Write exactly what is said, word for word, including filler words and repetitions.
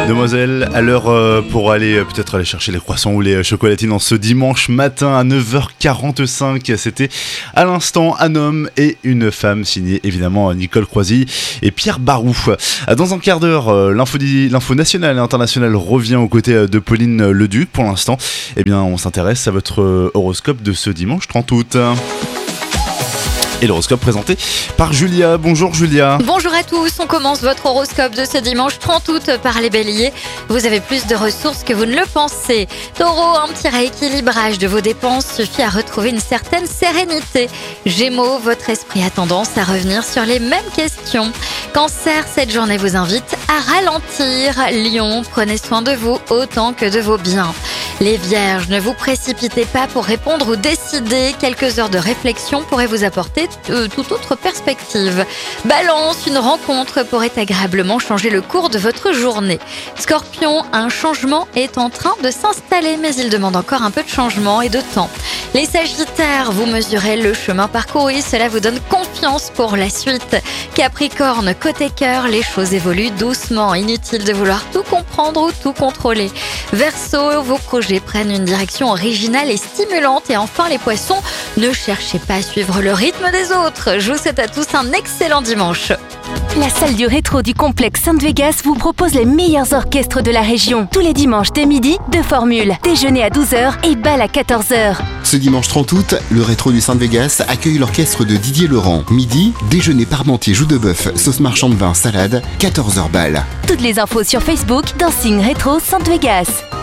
Demoiselle, à l'heure euh, pour aller euh, peut-être aller chercher les croissants ou les euh, chocolatines en ce dimanche matin à neuf heures quarante-cinq. C'était à l'instant un homme et une femme, signé évidemment Nicole Croisille et Pierre Barou. Dans un quart d'heure, euh, l'info, l'info nationale et internationale revient aux côtés de Pauline Leduc. Pour l'instant, eh bien, on s'intéresse à votre euh, horoscope de ce dimanche trente août. Et l'horoscope présenté par Julia. Bonjour Julia. Bonjour à tous, on commence votre horoscope de ce dimanche trente août par les béliers. Vous avez plus de ressources que vous ne le pensez. Taureau, un petit rééquilibrage de vos dépenses suffit à retrouver une certaine sérénité. Gémeaux, votre esprit a tendance à revenir sur les mêmes questions. Cancer, cette journée vous invite à ralentir. Lion, prenez soin de vous autant que de vos biens. Les vierges, ne vous précipitez pas pour répondre ou décider. Quelques heures de réflexion pourraient vous apporter euh, toute autre perspective. Balance, une rencontre pourrait agréablement changer le cours de votre journée. Scorpion, un changement est en train de s'installer, mais il demande encore un peu de changement et de temps. Les sagittaires, vous mesurez le chemin parcouru, cela vous donne confiance pour la suite. Capricorne, côté cœur, les choses évoluent doucement. Inutile de vouloir tout comprendre ou tout contrôler. Verseau, vos projets prennent une direction originale et stimulante. Et enfin les poissons, ne cherchez pas à suivre le rythme des autres. Je vous souhaite à tous un excellent dimanche. La salle du rétro du complexe Sainte-Vegas vous propose les meilleurs orchestres de la région. Tous les dimanches dès midi, deux formules. Déjeuner à douze heures et bal à quatorze heures. Ce dimanche trente août, le rétro du Sainte-Vegas accueille l'orchestre de Didier Laurent. Midi, déjeuner parmentier joue de bœuf, sauce marchand de vin, salade, quatorze heures bal. Toutes les infos sur Facebook, Dancing Rétro Sainte-Vegas.